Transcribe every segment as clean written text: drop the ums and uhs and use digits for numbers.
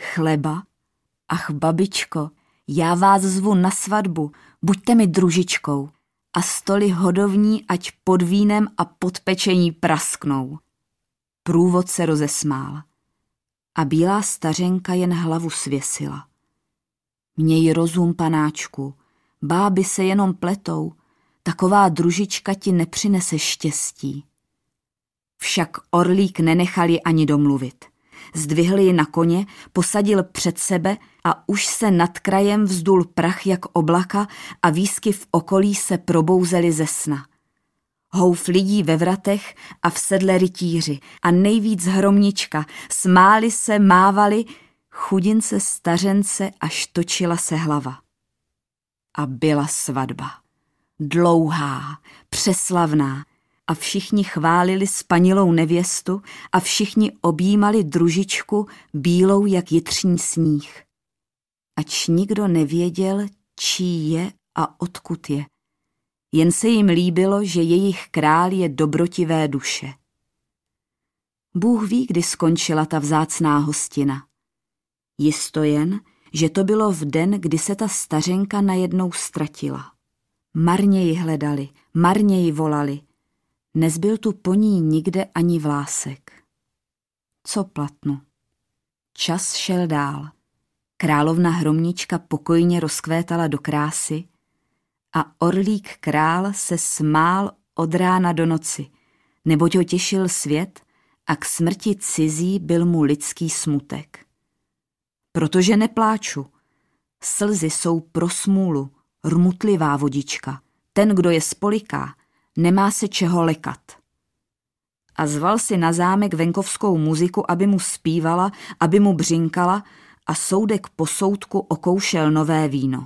chleba. Ach, babičko, já vás zvu na svatbu, buďte mi družičkou. A stoly hodovní, ať pod vínem a pod pečení prasknou. Průvod se rozesmál. A bílá stařenka jen hlavu svěsila. Měj rozum, panáčku, báby se jenom pletou, taková družička ti nepřinese štěstí. Však orlík nenechal ji ani domluvit. Zdvihl ji na koně, posadil před sebe a už se nad krajem vzdul prach jak oblaka a výsky v okolí se probouzely ze sna. Houf lidí ve vratech a v sedle rytíři a nejvíc hromnička, smáli se, mávali, chudince stařence, až točila se hlava. A byla svatba. Dlouhá, přeslavná, a všichni chválili spanilou nevěstu a všichni objímali družičku bílou jak jitřní sníh. Ač nikdo nevěděl, čí je a odkud je. Jen se jim líbilo, že jejich král je dobrotivé duše. Bůh ví, kdy skončila ta vzácná hostina. Jisto jen, že to bylo v den, kdy se ta stařenka najednou ztratila. Marně ji hledali, marně ji volali. Nezbyl tu po ní nikde ani vlásek. Co platnu? Čas šel dál. Královna Hromnička pokojně rozkvétala do krásy a orlík král se smál od rána do noci, neboť ho těšil svět a k smrti cizí byl mu lidský smutek. Protože nepláču. Slzy jsou pro smůlu, rmutlivá vodička. Ten, kdo je spoliká, nemá se čeho lekat. A zval si na zámek venkovskou muziku, aby mu zpívala, aby mu břinkala a soudek po soudku okoušel nové víno.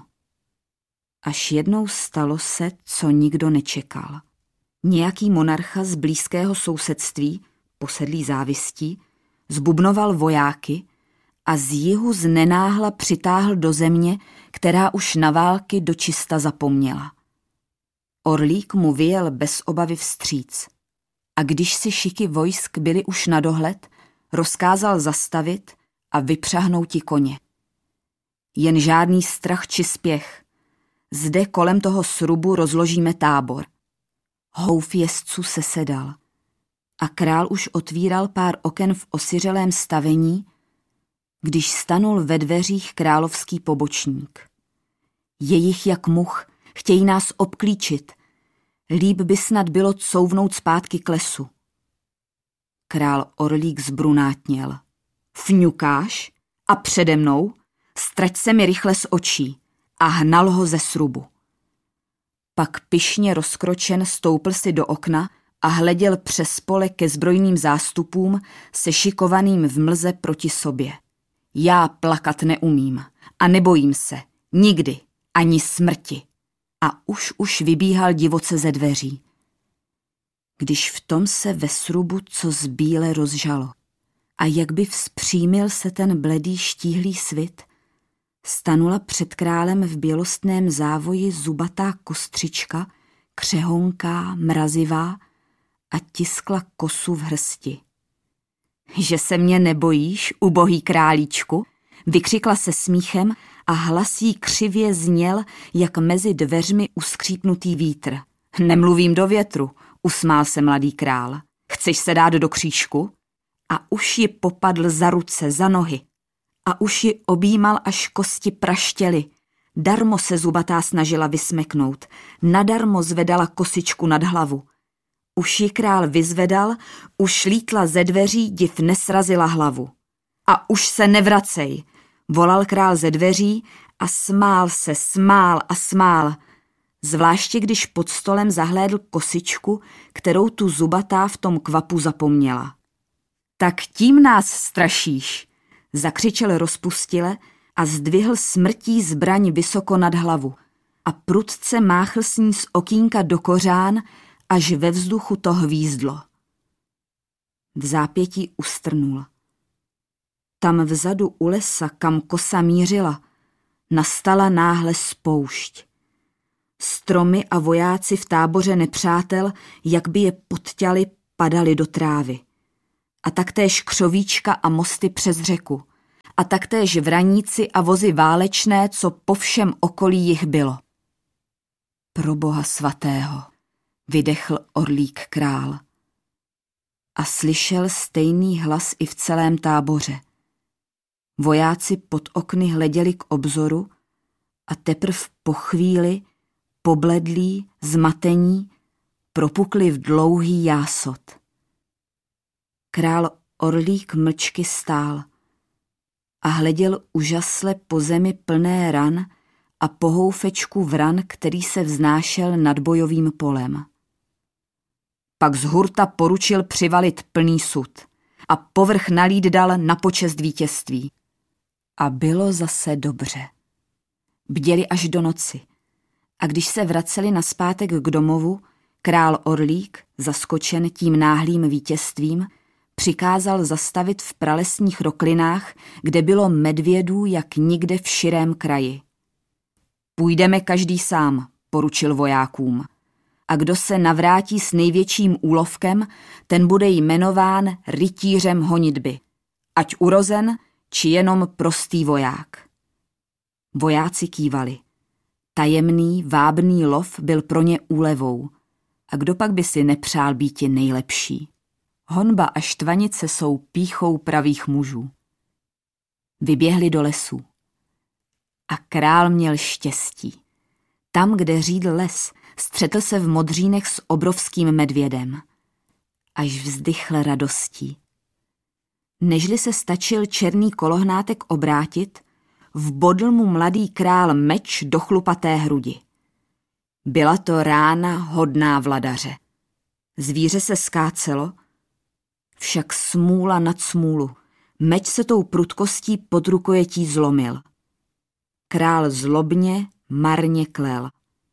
Až jednou stalo se, co nikdo nečekal. Nějaký monarcha z blízkého sousedství, posedlý závistí, zbubnoval vojáky a z jihu znenáhla přitáhl do země, která už na války dočista zapomněla. Orlík mu vyjel bez obavy vstříc. A když si šiky vojsk byly už na dohled, rozkázal zastavit a vypřahnout koně. Jen žádný strach či spěch. Zde kolem toho srubu rozložíme tábor. Houf jezdců se sedal. A král už otvíral pár oken v osiřelém stavení, když stanul ve dveřích královský pobočník. Je jich jak much, chtějí nás obklíčit. Líp by snad bylo couvnout zpátky k lesu. Král Orlík zbrunátněl. Fňukáš? A přede mnou? Strať se mi rychle z očí. A hnal ho ze srubu. Pak pyšně rozkročen stoupl si do okna a hleděl přes pole ke zbrojným zástupům sešikovaným v mlze proti sobě. Já plakat neumím a nebojím se. Nikdy. Ani smrti. A už vybíhal divoce ze dveří. Když v tom se ve srubu co zbíle rozžalo a jak by vzpřímil se ten bledý štíhlý svit, stanula před králem v bělostném závoji zubatá kostřička, křehonká, mrazivá a tiskla kosu v hrsti. Že se mě nebojíš, ubohý králíčku? Vykřikla se smíchem a hlas jí křivě zněl, jak mezi dveřmi uskřípnutý vítr. Nemluvím do větru, usmál se mladý král. Chceš se dát do křížku? A už ji popadl za ruce, za nohy. A už ji objímal, až kosti praštěly. Darmo se zubatá snažila vysmeknout. Nadarmo zvedala kosičku nad hlavu. Už ji král vyzvedal, už lítla ze dveří, div nesrazila hlavu. A už se nevracej, volal král ze dveří a smál se, smál. Zvláště když pod stolem zahlédl kosičku, kterou tu zubatá v tom kvapu zapomněla. Tak tím nás strašíš, zakřičel rozpustile a zdvihl smrtí zbraň vysoko nad hlavu a prudce máchl s ní z okýnka do kořán, až ve vzduchu to hvízdlo. V zápětí ustrnul. Tam vzadu u lesa, kam kosa mířila, nastala náhle spoušť. Stromy a vojáci v táboře nepřátel, jak by je podťali, padali do trávy. A taktéž křovíčka a mosty přes řeku. a taktéž vraníci a vozy válečné, co po všem okolí jich bylo. Pro Boha svatého, vydechl orlík král. A slyšel stejný hlas i v celém táboře. Vojáci pod okny hleděli k obzoru a teprv po chvíli, pobledlí, zmatení, propukli v dlouhý jásot. Král orlík mlčky stál a hleděl úžasle po zemi plné ran a po houfečku vran, který se vznášel nad bojovým polem. Pak z hurta poručil přivalit plný sud a povrch nalít dal na počest vítězství. A bylo zase dobře. Bděli až do noci a když se vraceli nazpátek k domovu, král Orlík, zaskočen tím náhlým vítězstvím, přikázal zastavit v pralesních roklinách, kde bylo medvědů jak nikde v širém kraji. Půjdeme každý sám, poručil vojákům. A kdo se navrátí s největším úlovkem, ten bude jmenován rytířem honitby, ať urozen, či jenom prostý voják. Vojáci kývali. Tajemný, vábný lov byl pro ně úlevou. A kdo pak by si nepřál býti nejlepší? Honba a štvanice jsou pýchou pravých mužů. Vyběhli do lesu. A král měl štěstí. Tam, kde řídl les, střetl se v modřínech s obrovským medvědem. Až vzdychl radostí. Nežli se stačil černý kolohnátek obrátit, vbodl mu mladý král meč do chlupaté hrudi. Byla to rána hodná vladaře. Zvíře se skácelo, však smůla nad smůlu. Meč se tou prudkostí pod rukojetí zlomil. Král zlobně, marně klel.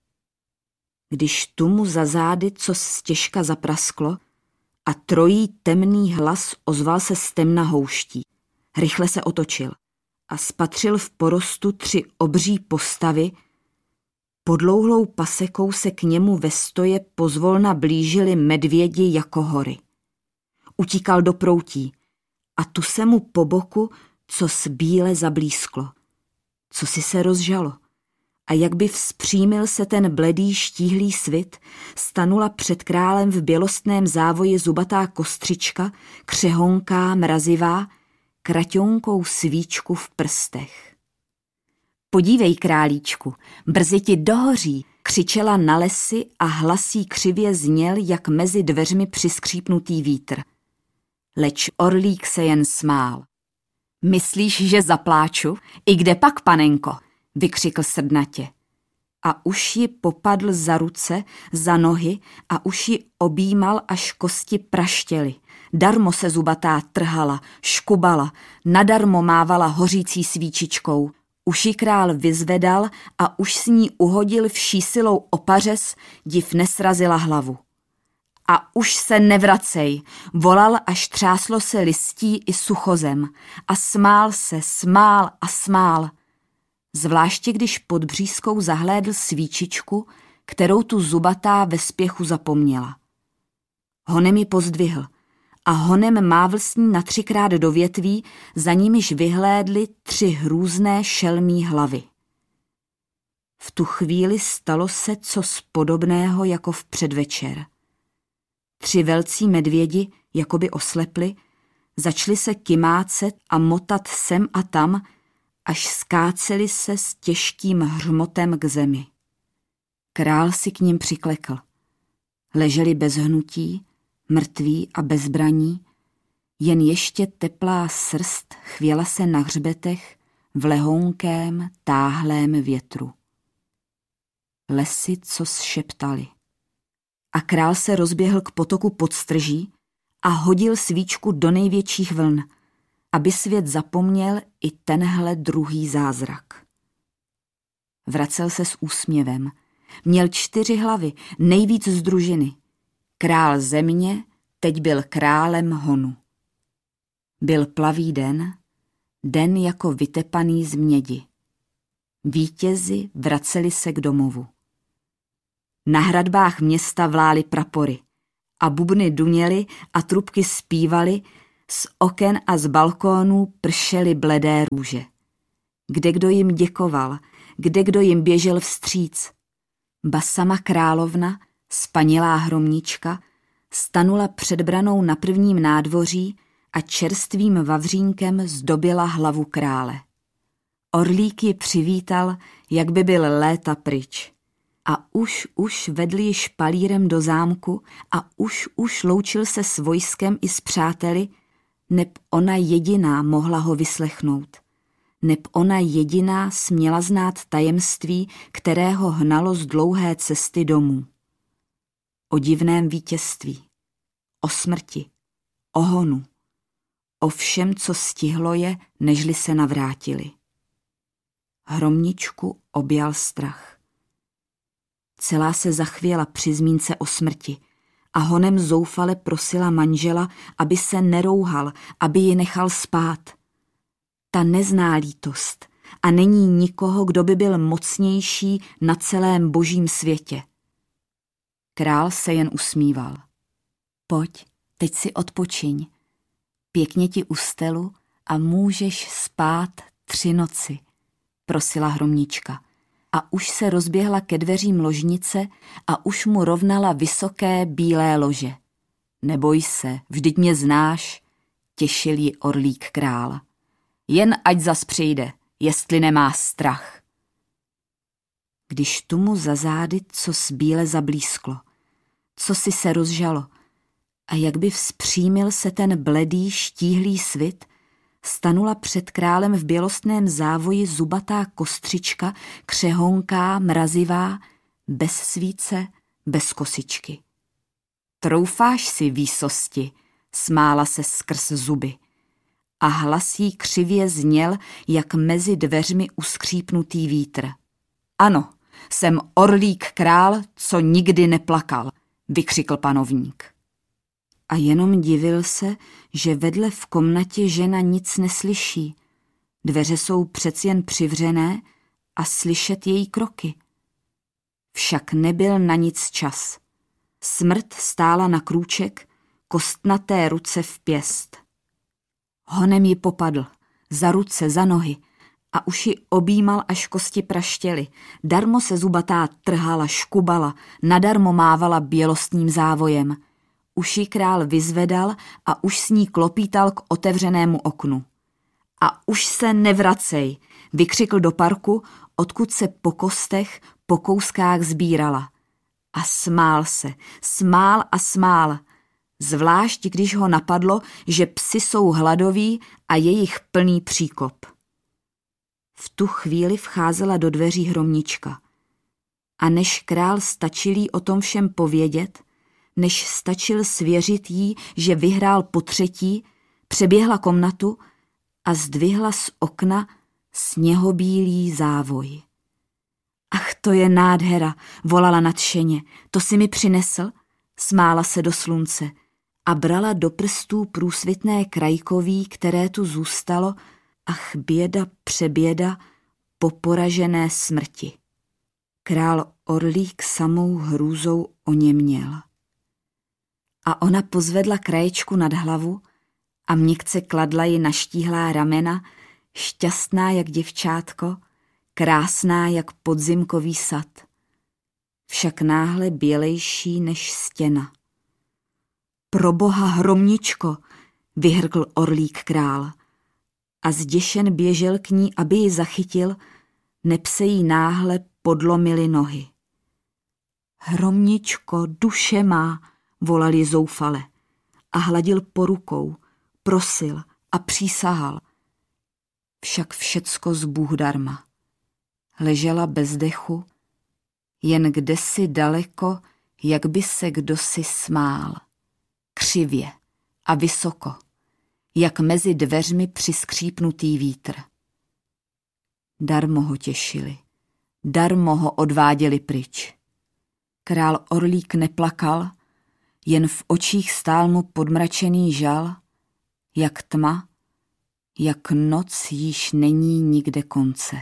Když tu mu za zády co stěžka zaprasklo a trojí temný hlas ozval se z temna houští. Rychle se otočil a spatřil v porostu 3 obří postavy. Podlouhlou pasekou se k němu ve stoje pozvolna blížili medvědi jako hory. Utíkal do proutí a tu se mu po boku cos bíle zablísklo. Co si se rozžalo? A jak by vzpřímil se ten bledý štíhlý svit, stanula před králem v bělostném závoji zubatá kostřička, křehonká, mrazivá, kraťonkou svíčku v prstech. Podívej, králíčku, brzy ti dohoří, křičela na lesy a hlasí křivě zněl, jak mezi dveřmi přiskřípnutý vítr. Leč orlík se jen smál. Myslíš, že zapláču? I kde pak, panenko? Vykřikl srdnatě. A už ji popadl za ruce, za nohy a už ji objímal, až kosti praštěly. Darmo se zubatá trhala, škubala, nadarmo mávala hořící svíčičkou. Už ji král vyzvedal a už s ní uhodil vší silou o pařez, div nesrazila hlavu. A už se nevracej, volal, až třáslo se listí i suchozem. A smál se, smál a smál. Zvláště když pod břízkou zahlédl svíčičku, kterou tu zubatá ve spěchu zapomněla. Honem ji pozdvihl a honem mávl s ní na 3krát do větví, za nimiž vyhlédly 3 hrůzné šelmí hlavy. V tu chvíli stalo se cos podobného jako v předvečer. 3 velcí medvědi, jakoby oslepli, začali se kymácet a motat sem a tam, až skáceli se s těžkým hřmotem k zemi. Král si k nim přiklekl. Leželi bez hnutí, mrtví a bez zbraní, jen ještě teplá srst chvěla se na hřbetech v lehounkém, táhlém větru. Lesy co šeptali. A král se rozběhl k potoku podstrží a hodil svíčku do největších vln, aby svět zapomněl i tenhle druhý zázrak. Vracel se s úsměvem. Měl 4 hlavy, nejvíc z družiny. Král země teď byl králem honu. Byl plavý den, den jako vytepaný z mědi. Vítězi vraceli se k domovu. Na hradbách města vlály prapory a bubny duněly a trubky zpívaly, Z oken a z balkónů pršely bledé růže. Kdekdo jim děkoval, kdekdo jim běžel vstříc. Ba sama královna, spanilá hromnička, stanula před branou na prvním nádvoří a čerstvým vavřínkem zdobila hlavu krále. Orlík ji přivítal, jak by byl léta pryč. A už vedl ji špalírem do zámku a už loučil se s vojskem i s přáteli, neb ona jediná mohla ho vyslechnout. Neb ona jediná směla znát tajemství, které ho hnalo z dlouhé cesty domů. O divném vítězství, o smrti, o honu, o všem, co stihlo je, nežli se navrátili. Hromničku objal strach. Celá se zachvěla při zmínce o smrti a honem zoufale prosila manžela, aby se nerouhal, aby ji nechal spát. Ta nezná lítost a není nikoho, kdo by byl mocnější na celém božím světě. Král se jen usmíval. Pojď, teď si odpočiň. Pěkně ti ustelu a můžeš spát 3 noci, prosila hromnička. A už se rozběhla ke dveřím ložnice a už mu rovnala vysoké bílé lože. Neboj se, vždyť mě znáš, těšil ji orlík král. Jen ať zas přijde, jestli nemá strach. Když tu mu za zády cos bíle zablísklo, co si se rozžalo a jak by vzpřímil se ten bledý štíhlý svit, stanula před králem v bělostném závoji zubatá kostřička, křehonká, mrazivá, bez svíce, bez kosičky. Troufáš si, výsosti, smála se skrz zuby. A hlas jí křivě zněl, jak mezi dveřmi uskřípnutý vítr. Ano, jsem orlík král, co nikdy neplakal, vykřikl panovník. A jenom divil se, že vedle v komnatě žena nic neslyší. Dveře jsou přeci jen přivřené a slyšet její kroky. Však nebyl na nic čas. Smrt stála na krůček, kostnaté ruce v pěst. Honem ji popadl, za ruce, za nohy, a už ji objímal, až kosti praštěly. Darmo se zubatá trhala, škubala, nadarmo mávala bělostným závojem. Už ji král vyzvedal a už s ní klopítal k otevřenému oknu. A už se nevracej, vykřikl do parku, odkud se po kostech, po kouskách sbírala. A smál se, smál a smál, zvlášť když ho napadlo, že psi jsou hladoví a jejich plný příkop. V tu chvíli vcházela do dveří hromnička. A než král stačil jí o tom všem povědět, než stačil svěřit jí, že vyhrál po3, přeběhla komnatu a zdvihla z okna sněhobílý závoj. Ach, to je nádhera, volala nadšeně, to si mi přinesl? Smála se do slunce a brala do prstů průsvitné krajkoví, které tu zůstalo, ach, běda přeběda po poražené smrti. Král orlík samou hrůzou oněměl. A ona pozvedla kraječku nad hlavu a měkce kladla ji na štíhlá ramena, šťastná jak děvčátko, krásná jak podzimkový sad. Však náhle bělejší než stěna. Proboha, hromničko, vyhrkl orlík král. A zděšen běžel k ní, aby ji zachytil, neb se jí náhle podlomily nohy. Hromničko, duše má, volal ji zoufale a hladil po rukou, prosil a přísahal. Však všecko zbůh darma. Ležela bez dechu, jen kdesi daleko, jak by se kdosi smál. Křivě a vysoko, jak mezi dveřmi přiskřípnutý vítr. Darmo ho těšili, darmo ho odváděli pryč. Král orlík neplakal, jen v očích stál mu podmračený žal, jak tma, jak noc již není nikde konce.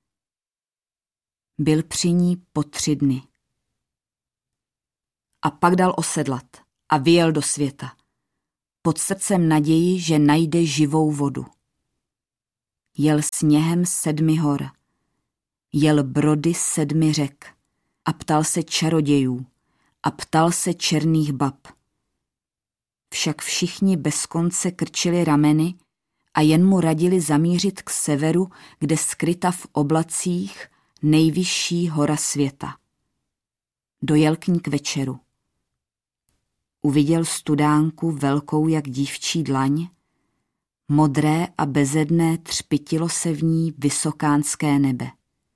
Byl při ní po 3 dny. A pak dal osedlat a vyjel do světa. pod srdcem naději, že najde živou vodu. Jel sněhem 7 hor, jel brody 7 řek a ptal se čarodějů a ptal se černých bab. Však všichni bez konce krčili rameny a jen mu radili zamířit k severu, kde skryta v oblacích nejvyšší hora světa. Dojel k ní k večeru. Uviděl studánku velkou jak dívčí dlaň, modré a bezedné třpitilo se v ní vysokánské nebe.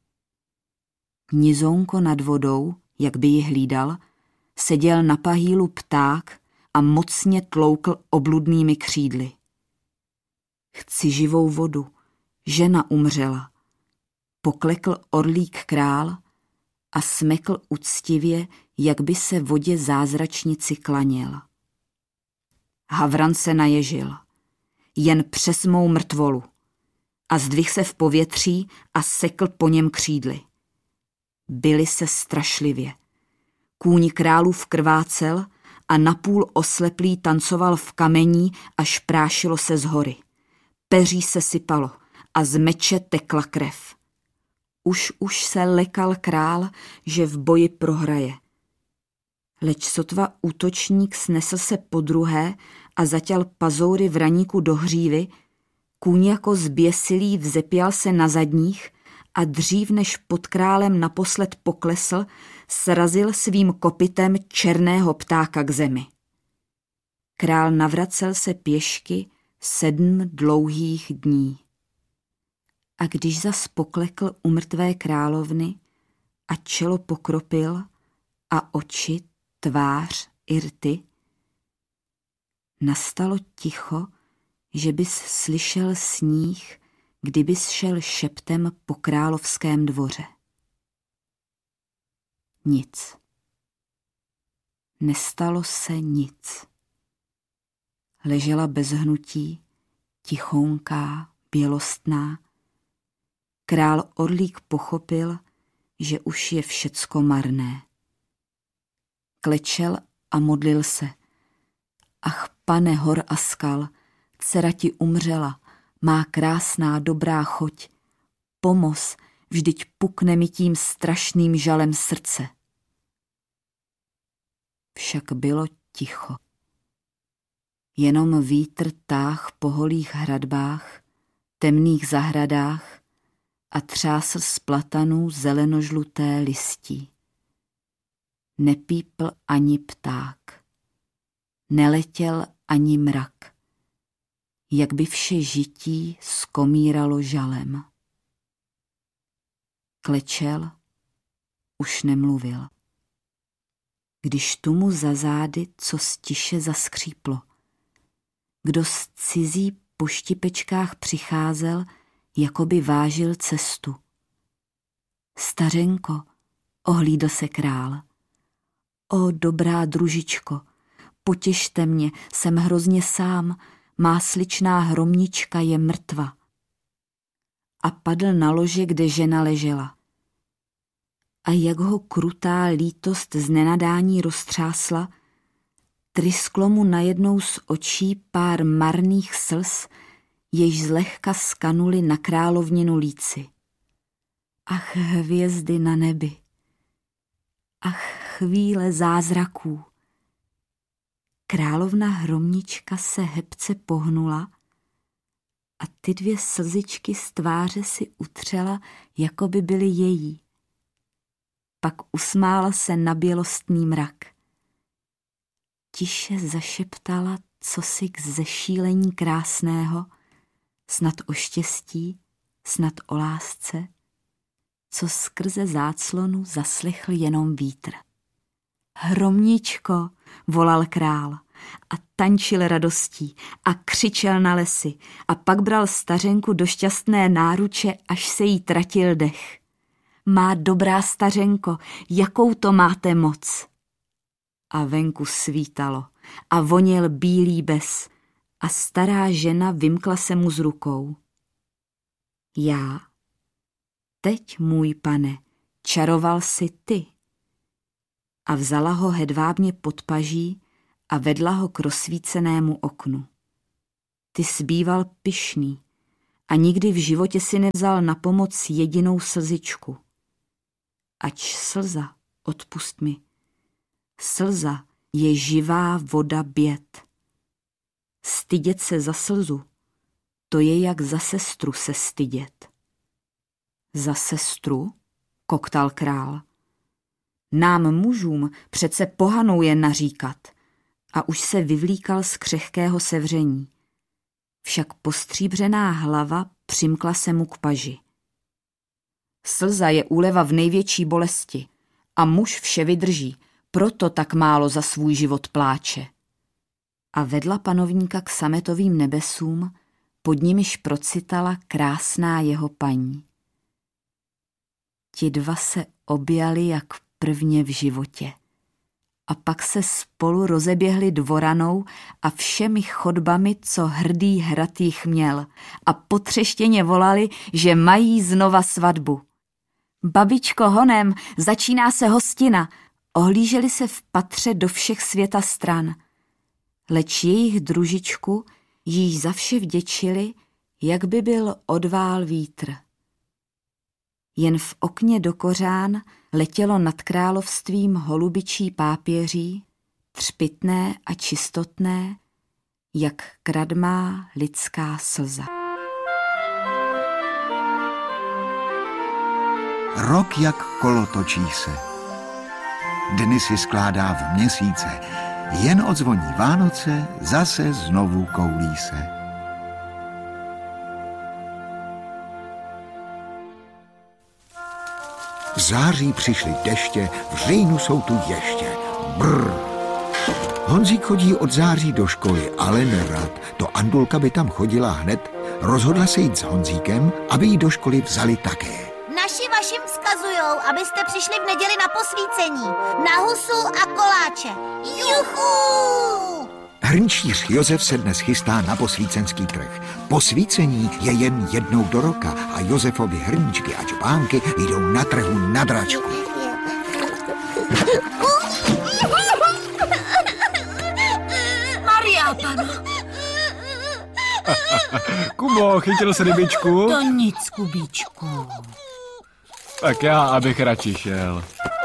Nizounko nad vodou, jak by ji hlídal, seděl na pahýlu pták a mocně tloukl obludnými křídly. Chci živou vodu, žena umřela. Poklekl orlík král a smekl uctivě, jak by se vodě zázračnici klaněl. Havran se naježil, jen přes mou mrtvolu, a zdvih se v povětří a sekl po něm křídly. Byli se strašlivě. Kůň králův krvácel a napůl osleplý tancoval v kamení, až prášilo se z hory. Peří se sypalo a z meče tekla krev. Už se lekal král, že v boji prohraje. Leč sotva útočník snesl se podruhé a zatěl pazoury vraníku do hřívy, kůň jako zběsilý vzepěl se na zadních a dřív než pod králem naposled poklesl, srazil svým kopytem černého ptáka k zemi. Král navracel se pěšky 7 dlouhých dní. A když zas poklekl u mrtvé královny a čelo pokropil a oči, tvář i rty, nastalo ticho, že bys slyšel sníh, kdybys šel šeptem po královském dvoře. Nic. Nestalo se nic. Ležela bez hnutí, tichonká, bělostná. Král orlík pochopil, že už je všecko marné. Klečel a modlil se. Ach, pane hor a skal, dcera ti umřela, má krásná dobrá choť. Pomoz, vždyť pukne mi tím strašným žalem srdce. Však bylo ticho. Jenom vítr táh po holých hradbách, temných zahradách a třásl z platanů zelenožluté listí. Nepípl ani pták. Neletěl ani mrak. Jak by vše žití skomíralo žalem. Klečel, už nemluvil. Když tu mu za zády co stiše zaskříplo. Kdo z cizí po štipečkách přicházel, jako by vážil cestu. Stařenko, ohlídl se král. O, dobrá družičko, potěšte mě, jsem hrozně sám, má sličná hromnička je mrtva. A padl na lože, kde žena ležela. A jak ho krutá lítost z nenadání roztřásla, trysklo mu najednou z očí pár marných slz, jež zlehka skanuli na královninu líci. Ach, hvězdy na nebi, ach, chvíle zázraků. Královna hromnička se hebce pohnula a ty 2 slzičky z tváře si utřela, jako by byly její. Pak usmála se na bělostný mrak. Tiše zašeptala cosi k zešílení krásného, snad o štěstí, snad o lásce, co skrze záclonu zaslechl jenom vítr. Hromničko, volal král a tančil radostí a křičel na lesy a pak bral stařenku do šťastné náruče, až se jí tratil dech. Má dobrá stařenko, jakou to máte moc. A venku svítalo a voněl bílý bes a stará žena vymkla se mu z rukou. Já? Teď, můj pane, čaroval si ty. A vzala ho hedvábně pod paží a vedla ho k rozsvícenému oknu. Ty zbýval pyšný a nikdy v životě si nevzal na pomoc jedinou slzičku. Ač slza, odpust mi, slza je živá voda běd. Stydět se za slzu, to je jak za sestru se stydět. Za sestru? Koktal král. Nám mužům přece pohanou je naříkat. A už se vyvlíkal z křehkého sevření. Však postříbřená hlava přimkla se mu k paži. Slza je úleva v největší bolesti a muž vše vydrží, proto tak málo za svůj život pláče. A vedla panovníka k sametovým nebesům, pod nimiž procitala krásná jeho paní. Ti dva se objali jak prvně v životě. A pak se spolu rozeběhli dvoranou a všemi chodbami, co hrdý hrad jich měl, a potřeštěně volali, že mají znova svatbu. Babičko, honem, začíná se hostina. Ohlíželi se v patře do všech světa stran. Leč jejich družičku již za vše vděčili, jak by byl odvál vítr. Jen v okně do kořán letělo nad královstvím holubičí pápěří, třpitné a čistotné, jak kradmá lidská slza. Rok jak kolo točí se. Dny si skládá v měsíce, jen odzvoní Vánoce, zase znovu koulí se. V září přišly deště, v říjnu jsou tu ještě. Brr. Honzík chodí od září do školy, ale nerad. To Andulka by tam chodila hned. Rozhodla se jít s Honzíkem, aby ji do školy vzali také. Naši vašim vzkazujou, abyste přišli v neděli na posvícení. Na husu a koláče. Juchu! Hrnčíř Josef se dnes chystá na posvícenský trh. Posvícení je jen jednou do roka a Josefovi hrníčky a čpánky jdou na trhu na dračku. Maria, pana. Kubo, chytil jsi rybičku? To nic, Kubíčku. Tak já, abych radši šel.